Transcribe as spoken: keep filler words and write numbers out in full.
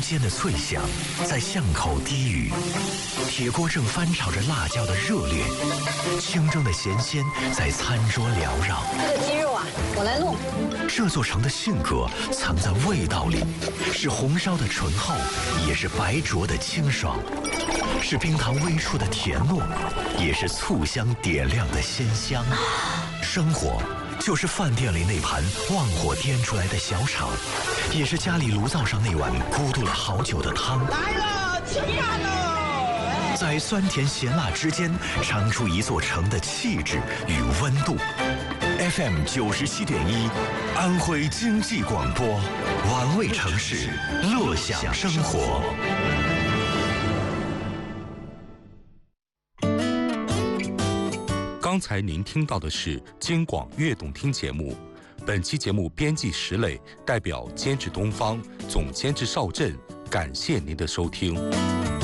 间的脆响在巷口低语，铁锅正翻炒着辣椒的热烈，清蒸的咸鲜在餐桌缭绕。 这个鸡肉啊，我来弄。 这座城的性格藏在味道里，是红烧的醇厚，也是白灼的清爽，是冰糖微触的甜糯，也是醋香点亮的鲜香。生活就是饭店里那盘旺火颠出来的小炒，也是家里炉灶上那碗咕嘟了好久的汤。 来了，吃饭喽！ 在酸甜咸辣之间，尝出一座城的气质与温度。F M 九十七点一，安徽经济广播，玩味城市，乐享生活。 刚才您听到的是京广悦动听节目，本期节目编辑石磊，代表监制东方，总监制邵震，感谢您的收听。